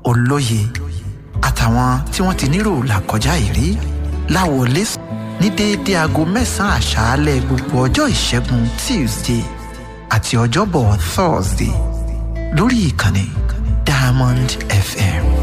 olóye àtàwọn tí wọ́n ti nírò làkọjá ìrí láwọlé ní déédé aago 9 àṣálẹ́ gbogbo ọjọ́ ìṣẹ́gun Tuesday àti ọjọ́bọ̀ Thursday lórí ìkànnì Diamond FM.